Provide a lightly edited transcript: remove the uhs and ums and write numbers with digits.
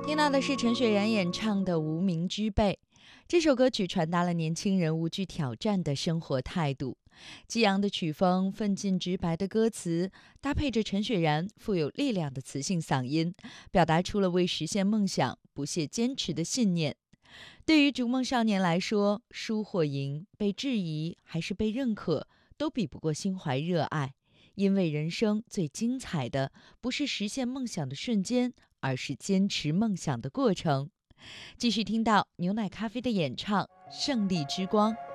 听到的是陈雪然演唱的《无名之辈》。这首歌曲传达了年轻人无惧挑战的生活态度。激昂的曲风，奋进直白的歌词，搭配着陈雪然富有力量的磁性嗓音，表达出了为实现梦想不懈坚持的信念。对于逐梦少年来说，输或赢，被质疑还是被认可，都比不过心怀热爱。因为人生最精彩的不是实现梦想的瞬间，而是坚持梦想的过程。继续听到牛奶咖啡的演唱《胜利之光》。